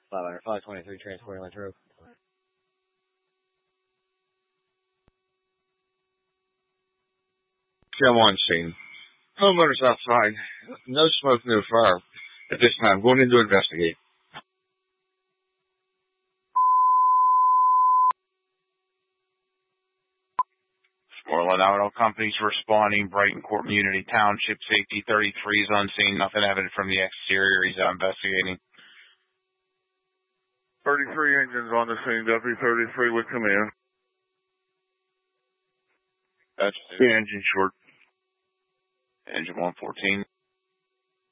523 transporting Lynch Road. Come on scene. Homeowners outside. No smoke, no fire. At this time, going in to investigate. Orland Auto Companies responding. Brighton Court Community Township Safety 33 is on scene. Nothing evident from the exterior. He's investigating. 33 engines on the scene. Deputy 33 with command. That's the engine short. Engine 114.